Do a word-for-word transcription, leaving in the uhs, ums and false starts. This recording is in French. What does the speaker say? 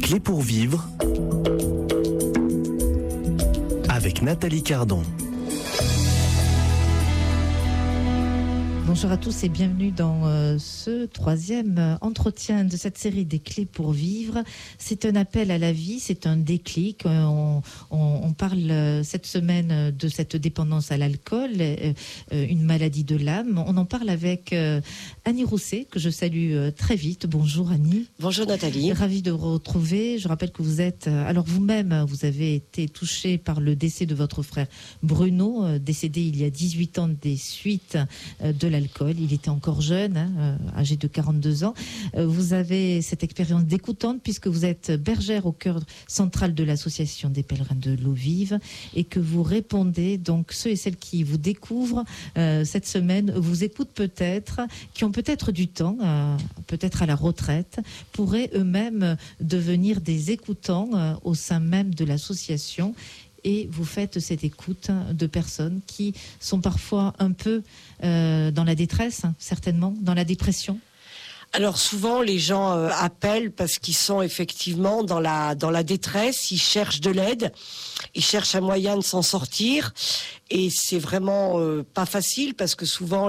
clés pour vivre avec Nathalie Cardon. Bonjour à tous et bienvenue dans euh, ce troisième euh, entretien de cette série des clés pour vivre. C'est un appel à la vie, c'est un déclic. Euh, on, on, on parle euh, cette semaine de cette dépendance à l'alcool, euh, euh, une maladie de l'âme. On en parle avec euh, Annie Rousset, que je salue euh, très vite. Bonjour Annie. Bonjour Nathalie. Ravie de vous retrouver. Je rappelle que vous êtes, euh, alors vous-même, vous avez été touchée par le décès de votre frère Bruno, euh, décédé il y a dix-huit ans des suites euh, de l'alcool. Il était encore jeune, hein, euh, âgé de quarante-deux ans. Euh, vous avez cette expérience d'écoutante puisque vous êtes bergère au cœur central de l'association des pèlerins de l'eau vive et que vous répondez, donc ceux et celles qui vous découvrent euh, cette semaine, vous écoutent peut-être, qui ont peut-être du temps, euh, peut-être à la retraite, pourraient eux-mêmes devenir des écoutants euh, au sein même de l'association. Et vous faites cette écoute de personnes qui sont parfois un peu euh, dans la détresse, hein, certainement, dans la dépression. Alors souvent les gens euh, appellent parce qu'ils sont effectivement dans la dans la détresse, ils cherchent de l'aide, ils cherchent un moyen de s'en sortir et c'est vraiment euh, pas facile parce que souvent